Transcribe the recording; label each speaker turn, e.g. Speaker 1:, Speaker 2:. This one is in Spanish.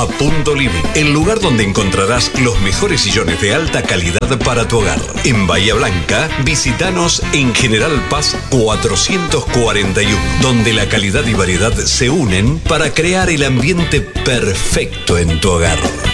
Speaker 1: a Punto Living, el lugar donde encontrarás los mejores sillones de alta calidad para tu hogar. En Bahía Blanca, visítanos en General Paz 441, donde la calidad y variedad se unen para crear el ambiente perfecto en tu hogar.